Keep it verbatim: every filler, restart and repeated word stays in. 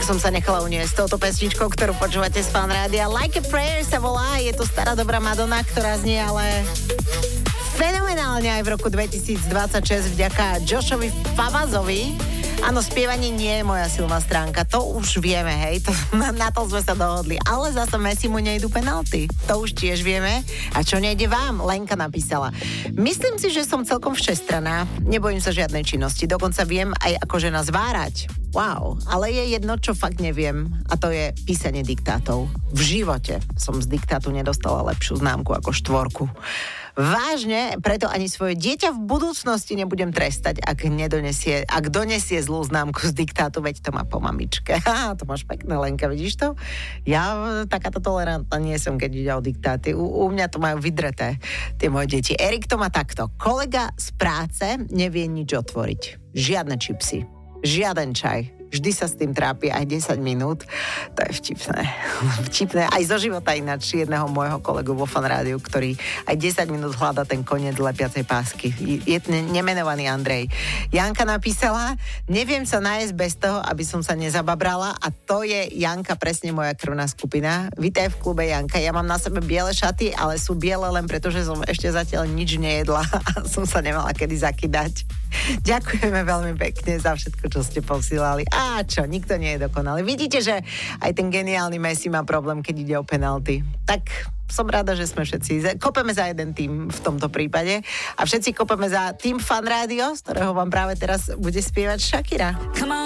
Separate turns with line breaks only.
som sa nechala uniesť s touto pesničkou, ktorú počúvate z Fan Rádia. Like a Prayer sa volá, je to stará dobrá Madonna, ktorá znie ale fenomenálne aj v roku dvetisícdvadsaťšesť vďaka Joshovi Favazovi. Áno, spievanie nie je moja silná stránka, to už vieme, hej, to, na, na to sme sa dohodli. Ale zase Messimu nejdu penalty, to už tiež vieme. A čo nejde vám? Lenka napísala. Myslím si, že som celkom všestraná, nebojím sa žiadnej činnosti, dokonca viem aj ako žena zvárať. Wow, ale je jedno, čo fakt neviem, a to je písanie diktátov. V živote som z diktátu nedostala lepšiu známku ako štvorku. Vážne, preto ani svoje dieťa v budúcnosti nebudem trestať, ak nedonesie, ak donesie zlú známku z diktátu, veď to má po mamičke. Haha, to máš pekné, Lenka, vidíš to? Ja takáto tolerantná nie som, keď ide o diktáty. U, u mňa to majú vydreté tie moje deti. Erik to má takto. Kolega z práce nevie nič otvoriť. Žiadne čipsy, žiaden čaj. Vždy sa s tým trápi aj desať minút. To je vtipné. Vtipné aj zo života ináč jedného môjho kolegu vo Fan Rádiu, ktorý aj desať minút hľadá ten koniec lepiacej pásky. Je nemenovaný Andrej. Janka napísala, neviem sa nájsť bez toho, aby som sa nezababrala, a to je, Janka, presne moja krvná skupina. Vítaj v klube, Janka. Ja mám na sebe biele šaty, ale sú biele len preto, že som ešte zatiaľ nič nejedla a som sa nemala kedy zakydať. Ďakujeme veľmi pekne za všetko, čo ste posílali. A čo, nikto nie je dokonalý. Vidíte, že aj ten geniálny Messi má problém, keď ide o penalty. Tak som rada, že sme všetci, kopeme za jeden tým v tomto prípade a všetci kopeme za tým Fan Rádio, z ktorého vám práve teraz bude spievať Shakira.